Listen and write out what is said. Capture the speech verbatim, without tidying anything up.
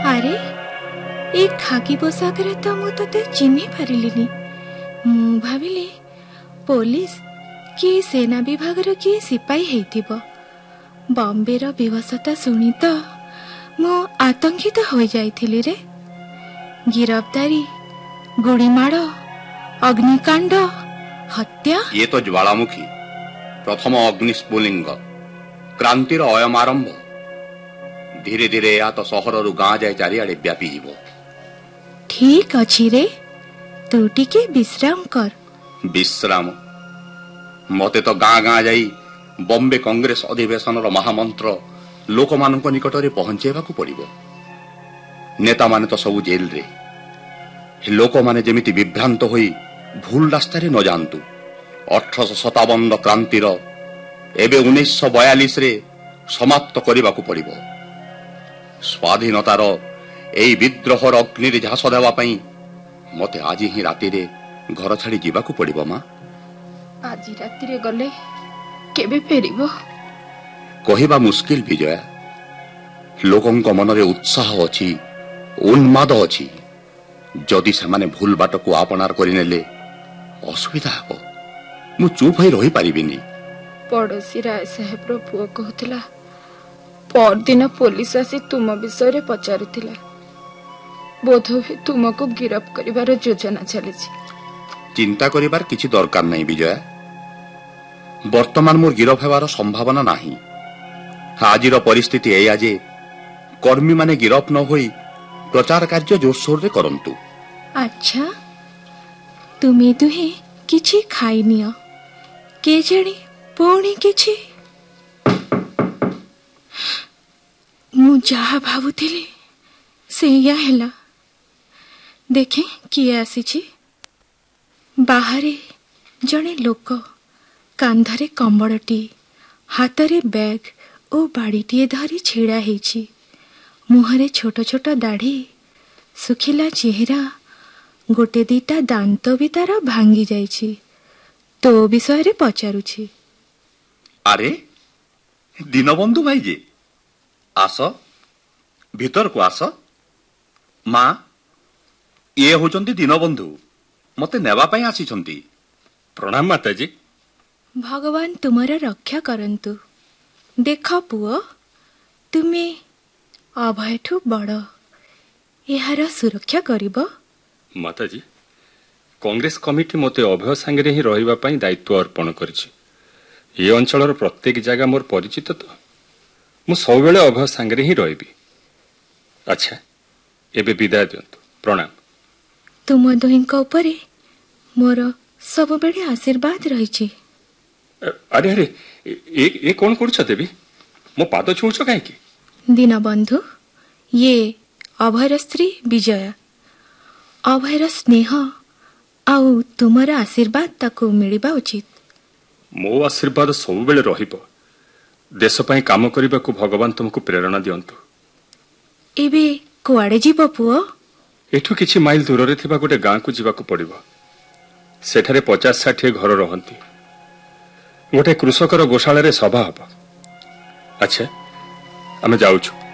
ଆରେ ଏ ଖାକି ପୋଷାକରେ ତ ମୁଁ ତତେ ଚିହ୍ନି ପାରିଲିନି। ମୁଁ ଭାବିଲି ପୋଲିସ କି ସେନା ବିଭାଗର କିଏ ସିପାହୀ ହେଇଥିବ। ବମ୍ବେର ବ୍ୟବସ୍ଥା ଶୁଣି ତ ମୁଁ ଆତଙ୍କିତ ହୋଇଯାଇଥିଲି ରେ। ଗିରଫଦାରୀ, ଗୁଳିମାଡ଼, ଅଗ୍ନିକାଣ୍ଡ, ହତ୍ୟା। ଇଏ ତ ଜ୍ୱାଳାମୁଖୀ, ପ୍ରଥମ ଅଗ୍ନିସ୍ଫୁଲିଙ୍ଗ, କ୍ରାନ୍ତିର ଅୟମାରମ୍ଭ। ଧୀରେ ଧୀରେ ଏହା ତ ସହରରୁ ଗାଁ ଯାଏ ଚାରିଆଡ଼େ ବ୍ୟାପିଯିବ। ଠିକ ଅଛି ରେ, ତୁ ଟିକେ ବିଶ୍ରାମ କର। ବିଶ୍ରାମ? ମତେ ତ ଗାଁ ଗାଁ ଯାଇ ବମ୍ବେ କଂଗ୍ରେସ ଅଧିବେଶନର ମହାମନ୍ତ୍ର ଲୋକମାନଙ୍କ ନିକଟରେ ପହଞ୍ଚାଇବାକୁ ପଡ଼ିବ। ନେତାମାନେ ତ ସବୁ ଜେଲରେ। ଲୋକମାନେ ଯେମିତି ବିଭ୍ରାନ୍ତ ହୋଇ ଭୁଲ ରାସ୍ତାରେ ନ ଯାଆନ୍ତୁ। ଅଠରଶହ ସତାବନ କ୍ରାନ୍ତିର ଏବେ ଉଣେଇଶହ ବୟାଳିଶରେ ସମାପ୍ତ କରିବାକୁ ପଡ଼ିବ। ସ୍ୱାଧୀନତାର ଏହି ବିଦ୍ରୋହର ଅଗ୍ନିରେ ଝାସ ଦେବା ପାଇଁ ମତେ ଆଜି ହିଁ ରାତିରେ ଘର ଛାଡ଼ି ଯିବାକୁ ପଡ଼ିବ। ମା, ଆଜି ରାତିରେ ଗଲେ କେବେ ଫେରିବ? କହିବା ମୁସ୍କିଲ ବିଜୟା। ଲୋକଙ୍କ ମନରେ ଉତ୍ସାହ ଅଛି, ଉନ୍ମାଦ ଅଛି। ଯଦି ସେମାନେ ଭୁଲ ବାଟକୁ ଆପଣାର କରିନେଲେ ଅସୁବିଧା ହେବ। ମୁଁ ଚୁପ୍ ହୋଇ ରହିପାରିବିନି। ପଡ଼ୋଶୀ ରାୟ ସାହେବର ପୁଅ କହୁଥିଲା ପରଦିନ ପୋଲିସ ଆସି ତୁମ ବିଷୟରେ ପଚାରୁଥିଲା। ବୋଧହୁଏ ତୁମକୁ ଗିରଫ କରିବାର ଯୋଜନା ଚାଲିଛି। ଚିନ୍ତା କରିବାର କିଛି ଦରକାର ନାହିଁ ବିଜୟା। ବର୍ତ୍ତମାନ ମୋର ଗିରଫ ହେବାର ସମ୍ଭାବନା ନାହିଁ। ଆଜିର ପରିସ୍ଥିତି ଏଇଆ ଯେ କର୍ମୀମାନେ ଗିରଫ ନ ହୋଇ ପ୍ରଚାର କାର୍ଯ୍ୟ ଜୋରସୋରରେ କରନ୍ତୁ। ଆଚ୍ଛା, ତୁମେ ଦୁହେଁ କିଛି ଖାଇନିଅ, କେଜାଣି ପୁଣି କିଛି। ମୁଁ ଯାହା ଭାବୁଥିଲି ସେଇଆ ହେଲା। ଦେଖେ କିଏ ଆସିଛି। ବାହାରେ ଜଣେ ଲୋକ କାନ୍ଧରେ କମ୍ବଳଟିଏ, ହାତରେ ବ୍ୟାଗ ଓ ବାଡ଼ିଟିଏ ଧରି ଛିଡ଼ା ହେଇଛି। ମୁହଁରେ ଛୋଟ ଛୋଟ ଦାଢ଼ି, ଶୁଖିଲା ଚେହେରା, ଗୋଟେ ଦିଟା ଦାନ୍ତ ବି ତାର ଭାଙ୍ଗି ଯାଇଛି। ତୋ ବିଷୟରେ ପଚାରୁଛି। ଆରେ ଦୀନବନ୍ଧୁ ଭାଇ ଯେ, ଆସ ଭିତରକୁ ଆସ। ମା, ଇଏ ହେଉଛନ୍ତି ଦୀନବନ୍ଧୁ, ମତେ ନେବା ପାଇଁ ଆସିଛନ୍ତି। ପ୍ରଣାମ ମାତାଜୀ। ଭଗବାନ ତୁମର ରକ୍ଷା କରନ୍ତୁ। ଦେଖ ପୁଅ, ତୁମେ ଅଭୟଠୁ ବଡ଼, ଏହାର ସୁରକ୍ଷା କରିବ। ମାତାଜୀ, କଂଗ୍ରେସ କମିଟି ମୋତେ ଅଭୟ ସାଙ୍ଗରେ ହିଁ ରହିବା ପାଇଁ ଦାୟିତ୍ୱ ଅର୍ପଣ କରିଛି। ଏ ଅଞ୍ଚଳର ପ୍ରତ୍ୟେକ ଜାଗା ମୋର ପରିଚିତ, ତ ମୁଁ ସବୁବେଳେ ଅଭୟ ସାଙ୍ଗରେ ହିଁ ରହିବି। ଆଚ୍ଛା, ଏବେ ବିଦାୟ ଦିଅନ୍ତୁ। ପ୍ରଣାମ। ତୁମ ଦୁହିଁଙ୍କ ଉପରେ ମୋର ସବୁବେଳେ ଆଶୀର୍ବାଦ ରହିଛି। ଆରେ ଆରେ ଏ କଣ କରୁଛ ଦେବୀ? ମୋ ପାଦ ଛୁଉଁଛ କାହିଁକି? ଦୀନବନ୍ଧୁ, ଇଏ ଅଭୟର ସ୍ତ୍ରୀ ବିଜୟା। ଅଭୟର ସ୍ନେହ ଆଉ ତୁମର ଆଶୀର୍ବାଦ ତାକୁ ମିଳିବା ଉଚିତ। ମୋ ଆଶୀର୍ବାଦ ସବୁବେଳେ ରହିବ। ଦେଶ ପାଇଁ କାମ କରିବାକୁ ଭଗବାନ ତୁମକୁ ପ୍ରେରଣା ଦିଅନ୍ତୁ। ଏବେ କୁଆଡ଼େ ଯିବ ପୁଅ? ଏଠୁ କିଛି ମାଇଲ ଦୂରରେ ଥିବା ଗୋଟେ ଗାଁକୁ ଯିବାକୁ ପଡ଼ିବ। ସେଠାରେ ପଚାଶ ଷାଠିଏ ଘର ରହନ୍ତି। ଗୋଟେ କୃଷକର ଗୋଶାଳାରେ ସଭା ହେବ। ଆଚ୍ଛା, ଆମେ ଯାଉଛୁ।